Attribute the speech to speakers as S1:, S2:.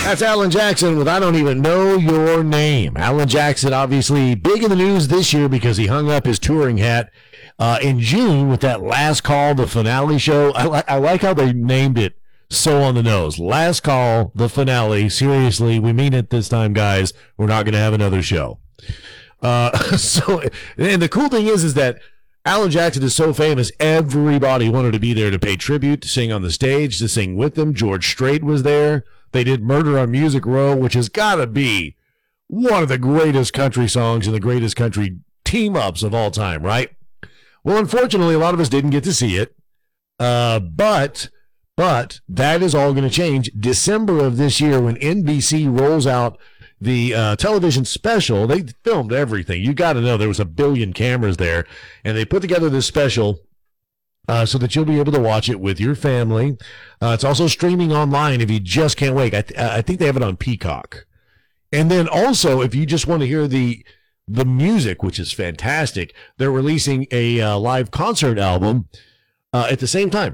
S1: That's Alan Jackson with I Don't Even Know Your Name. Alan Jackson, obviously big in the news this year because he hung up his touring hat in June with that Last Call, the finale show. I like how they named it so on the nose. Last Call, the finale. Seriously, we mean it this time, guys. We're not going to have another show. And the cool thing is that Alan Jackson is so famous, everybody wanted to be there to pay tribute, to sing on the stage, to sing with them. George Strait was there. They did Murder on Music Row, which has got to be one of the greatest country songs and the greatest country team-ups of all time, right? Well, unfortunately, a lot of us didn't get to see it, but that is all going to change. December of this year, when NBC rolls out the television special, they filmed everything. You got to know there was 1 billion cameras there, and they put together this special so that you'll be able to watch it with your family. It's also streaming online if you just can't wait. I think they have it on Peacock. And then also, if you just want to hear the music, which is fantastic, they're releasing a live concert album at the same time.